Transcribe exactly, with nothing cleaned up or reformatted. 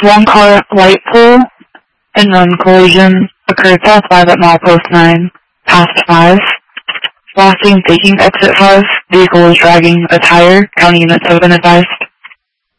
One car light pole and run collision occurred south five at milepost nine, past five. Crossing taking exit five, vehicle is dragging a tire, county units have been advised.